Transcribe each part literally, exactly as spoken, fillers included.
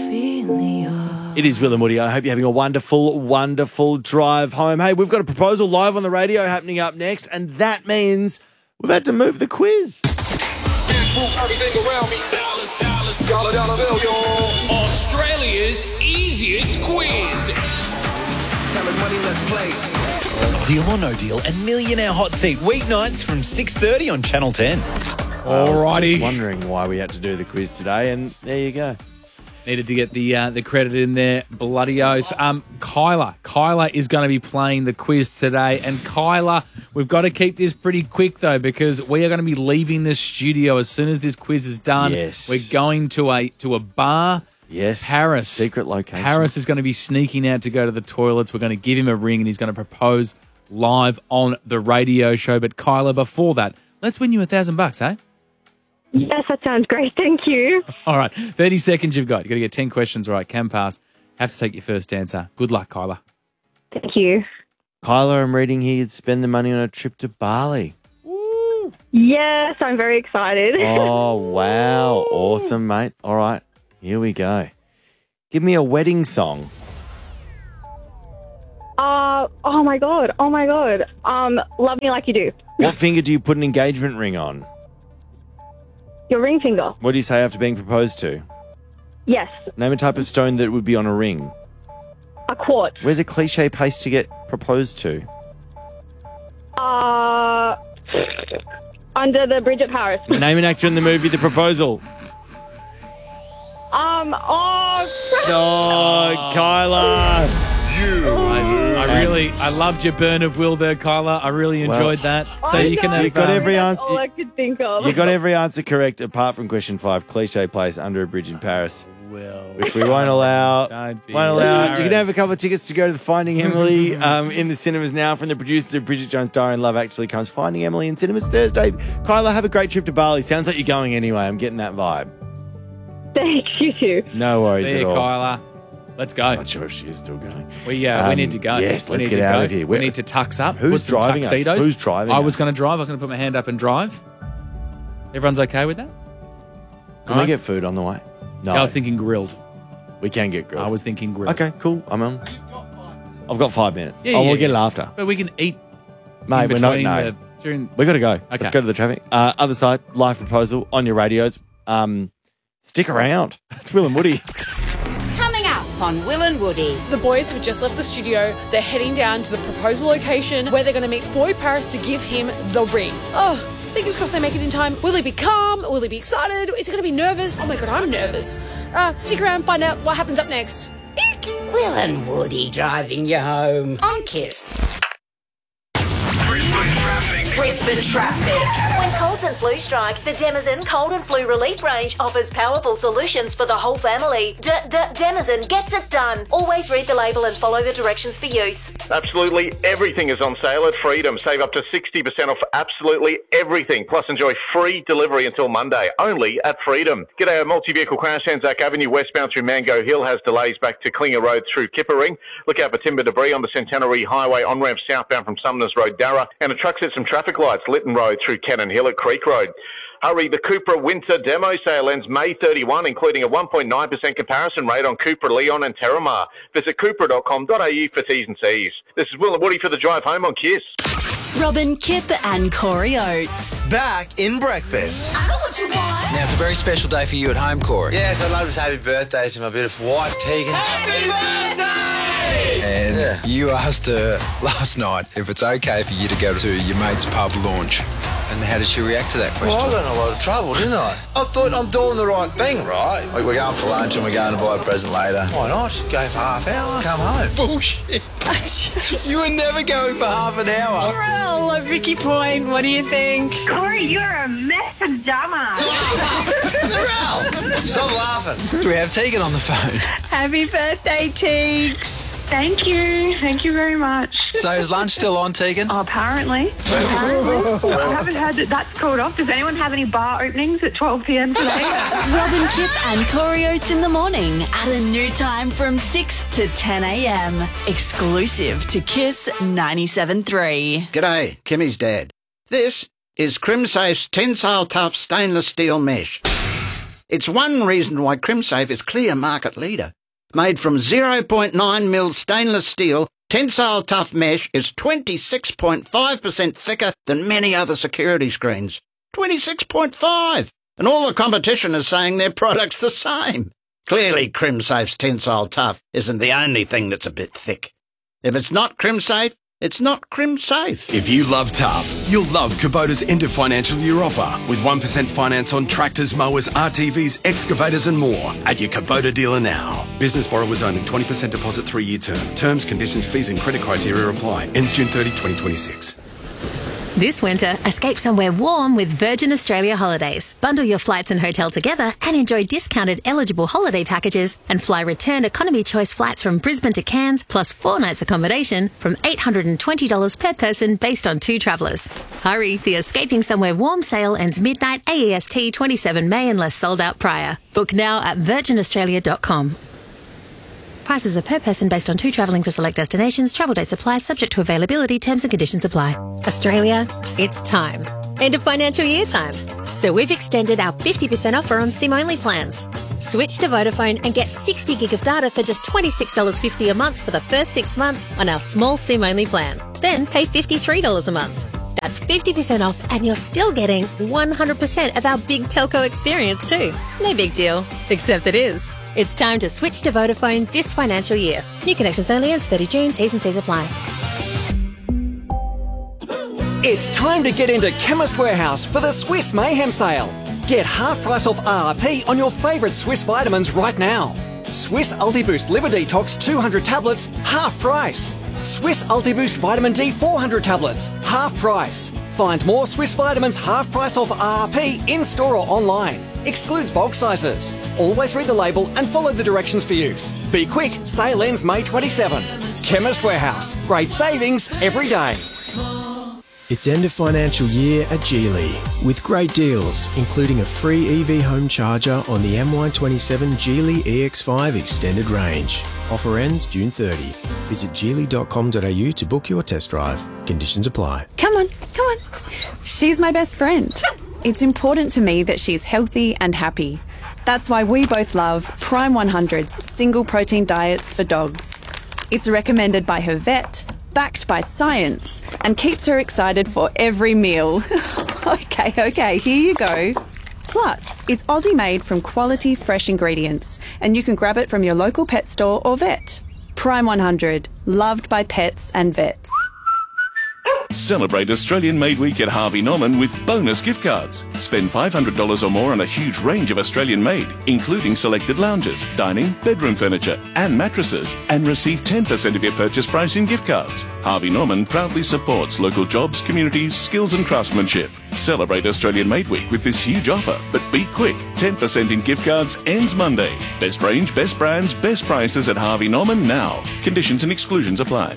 It is Will and Woody. I hope you're having a wonderful, wonderful drive home. Hey, we've got a proposal live on the radio happening up next, and that means we've had to move the quiz. Australia's easiest quiz. Time is money, let's play. Deal or No Deal and Millionaire Hot Seat weeknights from six thirty on Channel ten. I was Alrighty. just wondering why we had to do the quiz today, and there you go. Needed to get the uh, the credit in there, bloody oath. Um, Kyla. Kyla is going to be playing the quiz today. And Kyla, we've got to keep this pretty quick, though, because we are going to be leaving the studio as soon as this quiz is done. Yes. We're going to a to a bar. Yes. Harris. Secret location. Harris is going to be sneaking out to go to the toilets. We're going to give him a ring, and he's going to propose live on the radio show. But Kyla, before that, let's win you a thousand bucks, eh? Yes, that sounds great. Thank you. All right, thirty seconds you've got. You've got to get ten questions right. Can pass. Have to take your first answer. Good luck, Kyla. Thank you. Kyla, I'm reading here you'd spend the money on a trip to Bali. Yes, I'm very excited. Oh, wow. Awesome, mate. All right, here we go. Give me a wedding song. Uh, oh, my God. Oh, my God. Um, Love Me Like You Do. What finger do you put an engagement ring on? Your ring finger. What do you say after being proposed to? Yes. Name a type of stone that would be on a ring. A quartz. Where's a cliche place to get proposed to? Uh, under the bridge at Paris. Name an actor in the movie The Proposal. Um, oh, Oh, Kyla. I, I really, I loved your burn of will there, Kyla. I really enjoyed that. So I you can know, have. You got um, every answer. all I could think of. You got every answer correct apart from question five. Cliche place under a bridge in Paris. Will. Which we won't allow. Don't be Won't allow. You can embarrassed. have a couple of tickets to go to the Finding Emily um, in the cinemas now from the producers of Bridget Jones' Diary and Love Actually comes Finding Emily in cinemas Thursday. Kyla, have a great trip to Bali. Sounds like you're going anyway. I'm getting that vibe. Thanks, you too. No worries See at you, all. Let's I'm go. not sure if she is still going. We uh, we Um, need to go. yes, we let's need get to out go. of here. We Where- need to tux up. Who's put some driving us? tuxedos. Who's driving I was us? going to drive. I was going to put my hand up and drive. Everyone's okay with that? Can All we right. get food on the way? No. I was thinking grilled. we can get grilled. I was thinking grilled. Okay, cool. I'm on. I've got five minutes. Yeah, oh, yeah, we'll get yeah. it after. But we can eat Mate, in we're not. between No. the during. We got to go. Okay. Let's go to the traffic. Uh, other side, live proposal on your radios. Um, stick around. It's Will and Woody. Coming up on Will and Woody. The boys have just left the studio. They're heading down to the proposal location where they're going to meet Boy Paris to give him the ring. Oh, fingers crossed they make it in time. Will he be calm? Will he be excited? Is he going to be nervous? Oh my God, I'm nervous. Uh, stick around, find out what happens up next. Will and Woody driving you home on Kiss. Brisbane traffic. When colds and flu strike, the Denizen Cold and Flu Relief range offers powerful solutions for the whole family. D D Denizen gets it done. Always read the label and follow the directions for use. Absolutely everything is on sale at Freedom. Save up to sixty percent off absolutely everything. Plus enjoy free delivery until Monday, only at Freedom. G'day, a multi-vehicle crash. Anzac Avenue westbound through Mango Hill has delays back to Klinger Road through Kippering. Look out for timber debris on the Centenary Highway on-ramp southbound from Sumners Road, Darra. And a truck set some traffic lights, Lytton Road through Cannon Hill at Creek Road. Hurry, the Cupra Winter Demo Sale ends May thirty-first, including a one point nine percent comparison rate on Cupra Leon and Terramar. Visit cupra dot com dot a u for T's and C's. This is Will and Woody for the drive home on Kiss. Robin, Kip and Corey Oates. Back in breakfast. I know what you want. Now, it's a very special day for you at home, Corey. Yes, I'd love to say happy birthday to my beautiful wife, Tegan. Happy birthday! And Yeah. you asked her last night if it's okay for you to go to your mate's pub launch. And how did she react to that question? Well, I got in a lot of trouble, didn't I? I thought I'm doing the right thing, right? Like, we're going for lunch and we're going to buy a present later. Why not? Go for half hour, come home. Bullshit. You were never going for half an hour. Well, uh, Vicky Point, what do you think? Corey, you're a mess of drama. Stop laughing. Do we have Tegan on the phone? Happy birthday, Teags. Thank you. Thank you very much. So is lunch still on, Tegan? Oh, apparently. apparently. I haven't heard that that's called off. Does anyone have any bar openings at twelve p.m. today? Robin, Kip and Corey Oates in the morning at a new time from six to ten a.m. Exclusive to Kiss ninety-seven point three. G'day, Kimmy's dad. This is Crimsafe's Tensile Tough Stainless Steel Mesh. It's one reason why CrimSafe is clear market leader. Made from zero point nine mil stainless steel, tensile tough mesh is twenty-six point five percent thicker than many other security screens. twenty-six point five! And all the competition is saying their product's the same. Clearly CrimSafe's tensile tough isn't the only thing that's a bit thick. If it's not CrimSafe, it's not CrimSafe. If you love tough, you'll love Kubota's end of financial year offer with one percent finance on tractors, mowers, R T Vs, excavators and more at your Kubota dealer now. Business borrowers only, twenty percent deposit, three-year term. Terms, conditions, fees and credit criteria apply. Ends June thirtieth, twenty twenty-six. This winter, escape somewhere warm with Virgin Australia Holidays. Bundle your flights and hotel together and enjoy discounted eligible holiday packages and fly return economy choice flights from Brisbane to Cairns plus four nights accommodation from eight hundred twenty dollars per person based on two travellers. Hurry, the Escaping Somewhere Warm sale ends midnight A E S T twenty-seven May unless sold out prior. Book now at virgin australia dot com. Prices are per person based on two travelling for select destinations. Travel dates apply, subject to availability. Terms and conditions apply. Australia, it's time. End of financial year time. So we've extended our fifty percent offer on SIM-only plans. Switch to Vodafone and get sixty gig of data for just twenty-six dollars fifty a month for the first six months on our small SIM-only plan. Then pay fifty-three dollars a month. That's fifty percent off and you're still getting one hundred percent of our big telco experience too. No big deal, except it is. It's time to switch to Vodafone this financial year. New connections only ends thirtieth of June. T's and C's apply. It's time to get into Chemist Warehouse for the Swiss Mayhem sale. Get half price off R R P on your favourite Swiss vitamins right now. Swiss Ultiboost Liver Detox two hundred tablets, half price. Swiss Ultiboost Vitamin D four hundred tablets, half price. Find more Swiss vitamins half price off R R P in-store or online. Excludes bulk sizes. Always read the label and follow the directions for use. Be quick, sale ends May twenty-seventh. Chemist Warehouse. Great savings every day. It's end of financial year at Geely with great deals, including a free E V home charger on the M Y twenty-seven Geely E X five extended range. Offer ends June thirtieth. Visit geely dot com dot a u to book your test drive. Conditions apply. Come on, come on. She's my best friend. It's important to me that she's healthy and happy. That's why we both love Prime one hundred's single protein diets for dogs. It's recommended by her vet, backed by science, and keeps her excited for every meal. okay, okay, here you go. Plus, it's Aussie made from quality fresh ingredients, and you can grab it from your local pet store or vet. Prime one hundred, loved by pets and vets. Celebrate Australian Made Week at Harvey Norman with bonus gift cards. Spend five hundred dollars or more on a huge range of Australian made, including selected lounges, dining, bedroom furniture and mattresses, and receive ten percent of your purchase price in gift cards. Harvey Norman proudly supports local jobs, communities, skills and craftsmanship. Celebrate Australian Made Week with this huge offer, but be quick. ten percent in gift cards ends Monday. Best range, best brands, best prices at Harvey Norman now. Conditions and exclusions apply.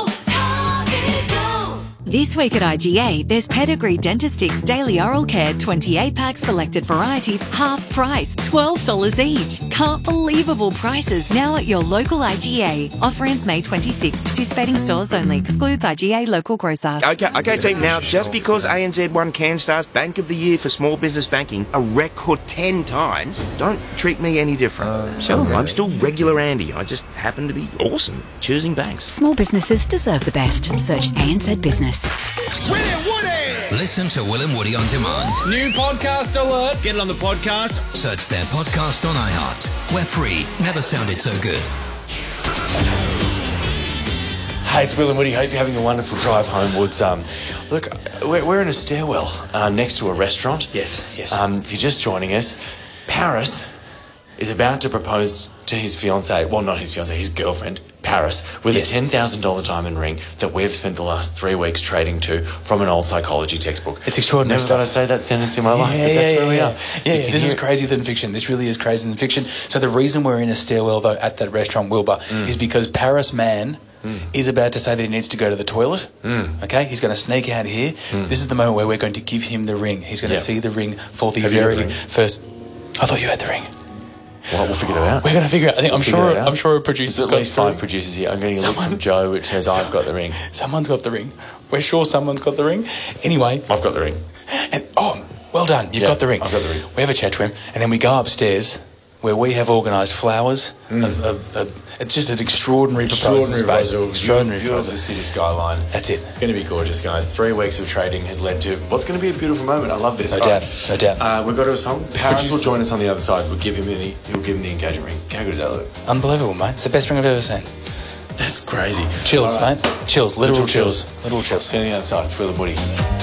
This week at I G A, there's Pedigree Dentistix Daily Oral Care twenty-eight pack selected varieties, half price, twelve dollars each. Can't believable prices now at your local I G A. Offer ends May twenty-sixth. Participating stores only. Excludes I G A local grocer. Okay, okay, team. Now, just because A N Z won CanStar's Bank of the Year for Small Business Banking a record ten times, don't treat me any different. Uh, sure. I'm still regular Andy. I just happen to be awesome choosing banks. Small businesses deserve the best. Search A N Z Business. Will and Woody! Listen to Will and Woody on demand. New podcast alert. Get it on the podcast. Search their podcast on iHeart. We're free. Never sounded so good. Hey, it's Will and Woody. Hope you're having a wonderful drive homewoods. Um, look, we're, we're in a stairwell uh, next to a restaurant. Yes, yes. Um, if you're just joining us, Paris is about to propose to his fiancée, well, not his fiancée, his girlfriend, Paris, with yes. a ten thousand dollars diamond ring that we've spent the last three weeks trading to from an old psychology textbook. It's extraordinary Never stuff. thought I'd say that sentence in my yeah, life, but yeah, that's yeah, where we yeah. are. Yeah, yeah this is crazier than fiction. This really is crazier than fiction. So the reason we're in a stairwell, though, at that restaurant, Wilbur, mm. is because Paris man mm. is about to say that he needs to go to the toilet. Mm. Okay? He's going to sneak out here. Mm. This is the moment where we're going to give him the ring. He's going to yeah. see the ring for the Have very the ring? first... I thought you had the ring. Well, we'll figure that out. We're going to figure it out. I think we'll I'm sure. I'm sure a producer's There's at got least five producers here. I'm getting a look from Joe, which says I've got the ring. Someone's got the ring. We're sure someone's got the ring. Anyway, I've got the ring. And oh, Well done. You've Yeah, got the ring. I've got the ring. We have a chat to him, and then we go upstairs where we have organised flowers. Mm. Of, of, of, it's just an extraordinary proposal Extraordinary space. proposal. Extraordinary View of the proposal. city skyline. That's it. It's going to be gorgeous, guys. Three weeks of trading has led to what's going to be a beautiful moment. I love this. No All doubt. right. No doubt. Uh, we've got to a song. Paris will Producers. join us on the other side. We'll give him the, he'll give him the engagement ring. How good does that look? Unbelievable, mate. It's the best ring I've ever seen. That's crazy. Chills, All right. mate. Chills. Literal, Literal chills. chills. Literal chills. See you on the other side. It's Will and Woody.